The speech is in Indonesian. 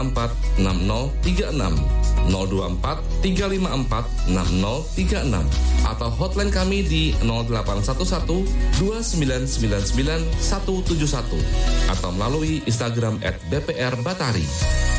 024-354-6036 atau hotline kami di 0811-2999-171 atau melalui Instagram @bprbatari.